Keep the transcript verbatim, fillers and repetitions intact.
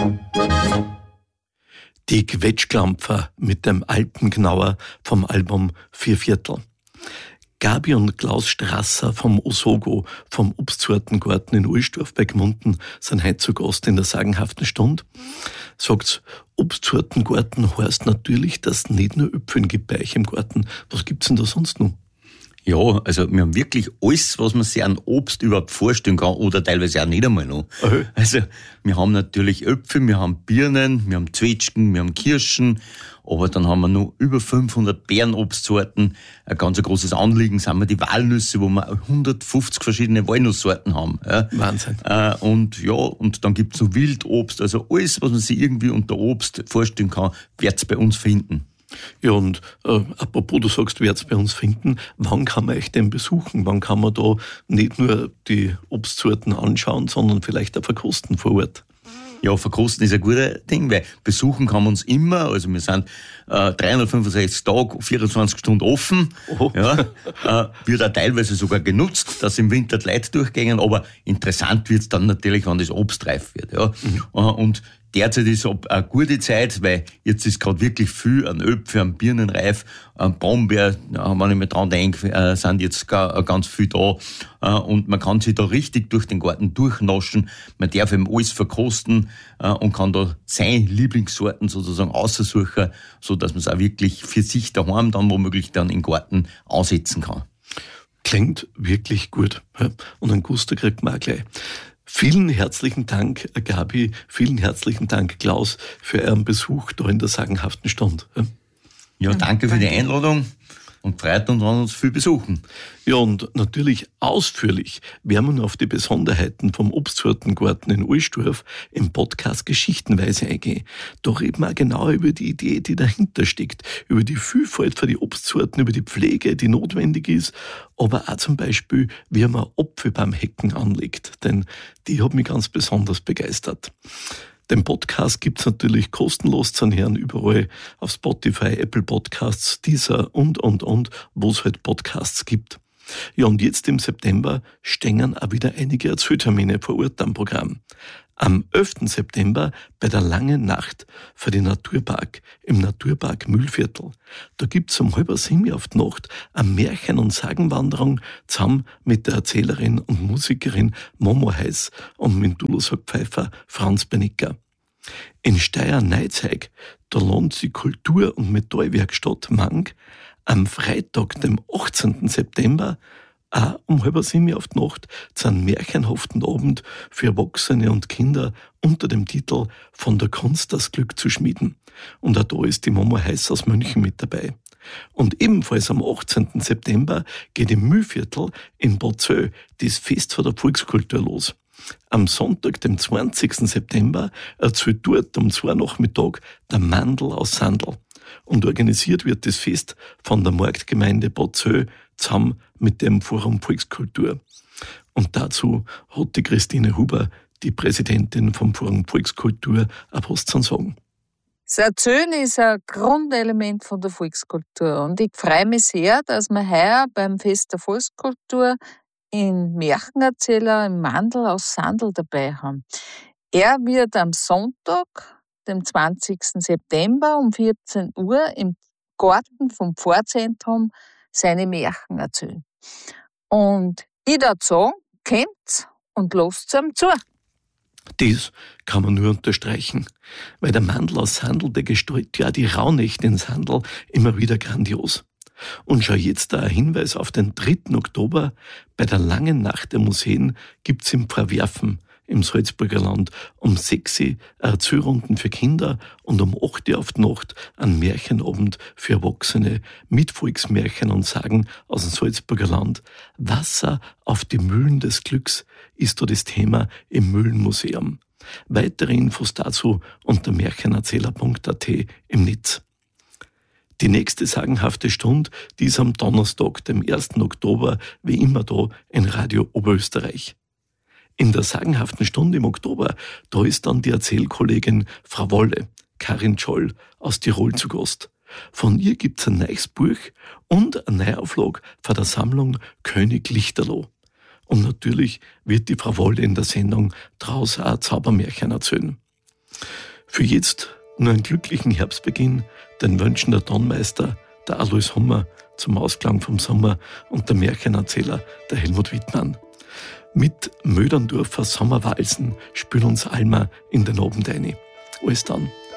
Die Quetschklampfer mit dem Alpengnauer vom Album Vier Viertel. Gabi und Klaus Strasser vom Osogo, vom Obstsortengarten in Ullstorf bei Gmunden, sind heute zu Gast in der sagenhaften Stunde. Sagt's, Obstsortengarten heißt natürlich, dass es nicht nur Äpfeln gibt bei euch im Garten. Was gibt's denn da sonst noch? Ja, also wir haben wirklich alles, was man sich an Obst überhaupt vorstellen kann oder teilweise auch nicht einmal noch. Okay. Also wir haben natürlich Äpfel, wir haben Birnen, wir haben Zwetschgen, wir haben Kirschen, aber dann haben wir noch über fünfhundert Beerenobstsorten. Ein ganz großes Anliegen sind wir die Walnüsse, wo wir hundertfünfzig verschiedene Walnusssorten haben. Ja. Wahnsinn. Äh, und ja, und dann gibt's noch Wildobst, also alles, was man sich irgendwie unter Obst vorstellen kann, wird's bei uns finden. Ja, und äh, apropos, du sagst, du werd's bei uns finden, wann kann man euch denn besuchen? Wann kann man da nicht nur die Obstsorten anschauen, sondern vielleicht auch verkosten vor Ort? Ja, verkosten ist ein guter Ding, weil besuchen kann man uns immer, also wir sind äh, dreihundertfünfundsechzig Tage, vierundzwanzig Stunden offen, oh. ja, äh, wird auch teilweise sogar genutzt, dass im Winter die Leute durchgehen, aber interessant wird's dann natürlich, wenn das Obst reif wird. Ja. Mhm. Äh, und derzeit ist es eine gute Zeit, weil jetzt ist gerade wirklich viel an Äpfel, an Birnen reif, an Brombeer, wenn ich mir dran denke, sind jetzt ganz viel da. Und man kann sich da richtig durch den Garten durchnaschen. Man darf eben alles verkosten und kann da seine Lieblingssorten sozusagen aussuchen, so dass man es auch wirklich für sich daheim dann womöglich dann im Garten ansetzen kann. Klingt wirklich gut. Und einen Guster kriegt man auch gleich. Vielen herzlichen Dank, Gabi, vielen herzlichen Dank, Klaus, für euren Besuch da in der sagenhaften Stunde. Ja, danke für die Einladung und freut uns, wenn uns viel besuchen. Ja, und natürlich ausführlich werden wir noch auf die Besonderheiten vom Obstsortengarten in Ullstorf im Podcast Geschichtenweise eingehen. Da reden wir auch genau über die Idee, die dahinter steckt, über die Vielfalt von den Obstsorten, über die Pflege, die notwendig ist, aber auch zum Beispiel, wie man Apfelbaumhecken anlegt, denn die hat mich ganz besonders begeistert. Den Podcast gibt's natürlich kostenlos zu hören, überall auf Spotify, Apple Podcasts, Deezer und, und, und, wo es halt Podcasts gibt. Ja, und jetzt im September stehen auch wieder einige Erzähltermine vor Ort am Programm. Am elften September bei der Langen Nacht für den Naturpark im Naturpark Mühlviertel. Da gibt's um halb sieben auf die Nacht eine Märchen- und Sagenwanderung zusammen mit der Erzählerin und Musikerin Momo Heiß und mit Dudelsackpfeifer Franz Benicker. In Steyr-Neuzeig, da lohnt sich Kultur- und Metallwerkstatt Mang am Freitag, dem achtzehnten September, auch um halb sieben auf die Nacht zu einem märchenhaften Abend für Erwachsene und Kinder unter dem Titel Von der Kunst das Glück zu schmieden. Und auch da ist die Mama Heiß aus München mit dabei. Und ebenfalls am achtzehnten September geht im Mühlviertel in Bozö das Fest von der Volkskultur los. Am Sonntag, dem zwanzigsten September, erzählt dort um zwei Nachmittag der Mandl aus Sandl. Und organisiert wird das Fest von der Marktgemeinde Bozö zusammen mit dem Forum Volkskultur. Und dazu hat die Christine Huber, die Präsidentin vom Forum Volkskultur, auch was zu sagen. Das Erzählen ist ein Grundelement von der Volkskultur. Und ich freue mich sehr, dass wir heuer beim Fest der Volkskultur einen Märchenerzähler im Mandl aus Sandl dabei haben. Er wird am Sonntag, dem zwanzigsten September um vierzehn Uhr im Garten vom Pfarrzentrum seine Märchen erzählen. Und ich würde sagen, kommt's und lasst ihm zu. Das kann man nur unterstreichen, weil der Mandl aus Sandl, der gestaltet ja die Rauhnächte in Sandl immer wieder grandios. Und schon jetzt da ein Hinweis auf den dritten Oktober, bei der Langen Nacht der Museen gibt's im Verwerfen im Salzburger Land um sechs Uhr Erzählrunden für Kinder und um acht Uhr auf die Nacht ein Märchenabend für Erwachsene mit Volksmärchen und Sagen aus dem Salzburger Land. Wasser auf die Mühlen des Glücks ist da das Thema im Mühlenmuseum. Weitere Infos dazu unter märchenerzähler punkt a t im Netz. Die nächste sagenhafte Stunde, die ist am Donnerstag, dem ersten Oktober, wie immer da in Radio Oberösterreich. In der sagenhaften Stunde im Oktober, da ist dann die Erzählkollegin Frau Wolle, Karin Scholl aus Tirol zu Gast. Von ihr gibt's ein neues Buch und eine Neuauflage von der Sammlung König Lichterloh. Und natürlich wird die Frau Wolle in der Sendung draus auch Zaubermärchen erzählen. Für jetzt nur einen glücklichen Herbstbeginn, den wünschen der Tonmeister, der Alois Hummer, zum Ausklang vom Sommer und der Märchenerzähler, der Helmut Wittmann. Mit Möderndorfer Sommerwalsen spülen uns Alma in den Abend rein. Alles dann.